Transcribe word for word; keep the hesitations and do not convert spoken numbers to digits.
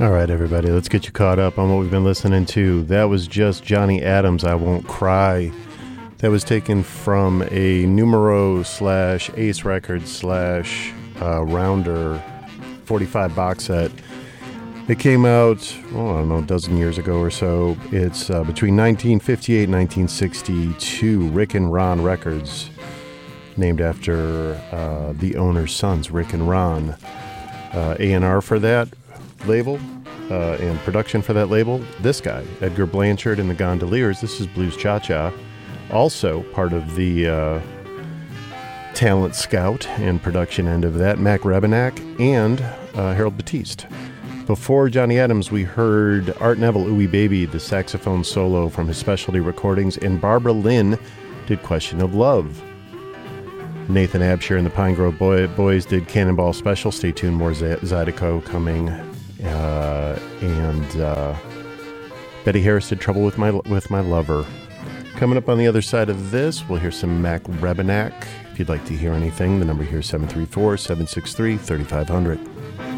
All right, everybody, let's get you caught up on what we've been listening to. That was just Johnny Adams, I Won't Cry. That was taken from a Numero slash Ace Records slash uh, Rounder forty-five box set. It came out, oh, I don't know, a dozen years ago or so. It's uh, between nineteen fifty-eight and nineteen sixty-two, Rick and Ron Records, named after uh, the owner's sons, Rick and Ron. Uh, A and R for that label uh, and production for that label, this guy, Edgar Blanchard and the Gondoliers. This is Blues Cha-Cha, also part of the uh, talent scout and production end of that, Mac Rebennack and uh, Harold Batiste. Before Johnny Adams, we heard Art Neville, Ooey Baby, the saxophone solo from his specialty recordings, and Barbara Lynn did Question of Love. Nathan Absher and the Pine Grove Boy, Boys did Cannonball Special. Stay tuned, more Z- Zydeco coming. Uh, and uh, Betty Harris did Trouble with My with My Lover. Coming up on the other side of this, we'll hear some Mac Rebennack. If you'd like to hear anything, the number here is seven three four, seven six three, three five zero zero.